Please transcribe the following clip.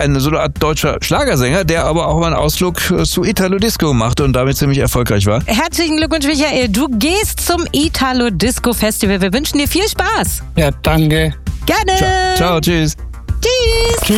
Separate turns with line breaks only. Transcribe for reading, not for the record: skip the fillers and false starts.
so eine Art deutscher Schlagersänger, der aber auch mal einen Ausflug zu Italo Disco machte und damit ziemlich erfolgreich war.
Herzlichen Glückwunsch, Michael. Du gehst zum Italo Disco Festival. Wir wünschen dir viel Spaß.
Ja, danke.
Gerne.
Ciao, tschüss.
Tschüss.